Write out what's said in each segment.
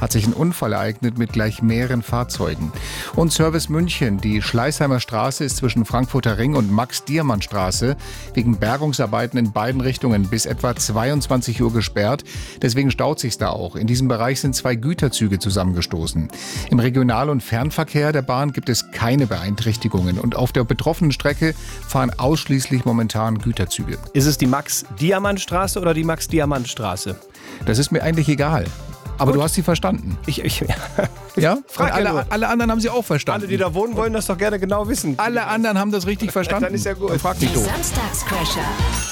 hat sich ein Unfall ereignet mit gleich mehreren Fahrzeugen. Und Service München, die Schleißheimer Straße ist zwischen Frankfurter Ring und Max-Diamant-Straße wegen Bergungsarbeiten in beiden Richtungen bis etwa 22 Uhr gesperrt. Deswegen staut sich's da auch. In diesem Bereich sind 2 Güterzüge zusammengestoßen. Im Regional- und Fernverkehr der Bahn gibt es keine Beeinträchtigungen und auf der betroffenen Strecke fahren ausschließlich momentan Güterzüge. Ist es die Max-Diamant-Straße oder die Max-Diamant-Straße? Das ist mir eigentlich egal. Aber Gut. Du hast sie verstanden. Ja? Frag Und ja nur. alle anderen haben sie auch verstanden. Alle, die da wohnen, wollen das doch gerne genau wissen. Alle anderen haben das richtig verstanden. Dann ist ja gut. Frag dich Die doof. Samstagscrasher.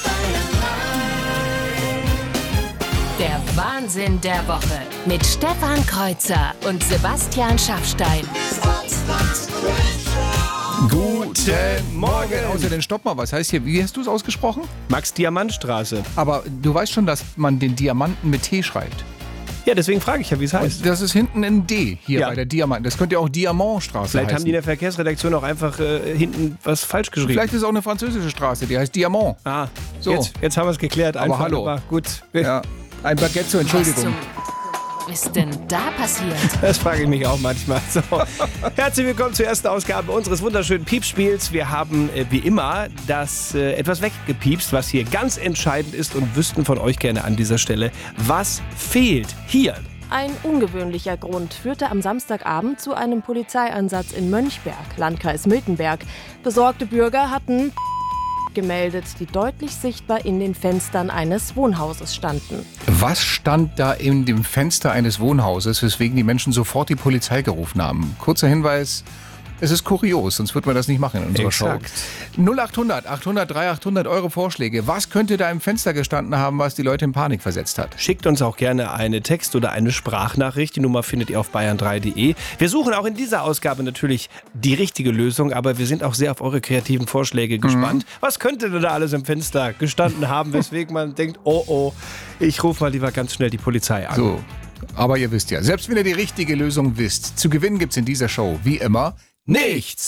Der Wahnsinn der Woche mit Stefan Kreuzer und Sebastian Schaffstein. Guten Morgen. Außerdem stopp mal, was heißt hier, wie hast du es ausgesprochen? Max-Diamant-Straße. Aber du weißt schon, dass man den Diamanten mit T schreibt. Ja, deswegen frage ich ja, wie es heißt. Und das ist hinten ein D hier Ja. bei der Diamant. Das könnte ja auch Diamantstraße Vielleicht heißen. haben die in der Verkehrsredaktion auch einfach hinten was falsch geschrieben. Vielleicht ist es auch eine französische Straße, die heißt Diamant. Ah, So. jetzt haben wir es geklärt. Aber Einfach hallo. Aber gut, Ja. Ein Baguette zur Entschuldigung. Was ist denn da passiert? das frage ich mich auch manchmal. So. Herzlich willkommen zur ersten Ausgabe unseres wunderschönen Piepsspiels. Wir haben wie immer das etwas weggepiepst, was hier ganz entscheidend ist und wüssten von euch gerne an dieser Stelle, was fehlt hier. Ein ungewöhnlicher Grund führte am Samstagabend zu einem Polizeieinsatz in Mönchberg, Landkreis Miltenberg. Besorgte Bürger hatten gemeldet, die deutlich sichtbar in den Fenstern eines Wohnhauses standen. Was stand da in dem Fenster eines Wohnhauses, weswegen die Menschen sofort die Polizei gerufen haben? Kurzer Hinweis, es ist kurios, sonst würde man das nicht machen in unserer Exakt. Show. 0800 800 3800 eure Vorschläge. Was könnte da im Fenster gestanden haben, was die Leute in Panik versetzt hat? Schickt uns auch gerne eine Text- oder eine Sprachnachricht. Die Nummer findet ihr auf bayern3.de. Wir suchen auch in dieser Ausgabe natürlich die richtige Lösung, aber wir sind auch sehr auf eure kreativen Vorschläge gespannt. Was könnte denn da alles im Fenster gestanden haben, weswegen man denkt, oh, ich rufe mal lieber ganz schnell die Polizei an. So, aber ihr wisst ja, selbst wenn ihr die richtige Lösung wisst, zu gewinnen gibt's in dieser Show wie immer nichts.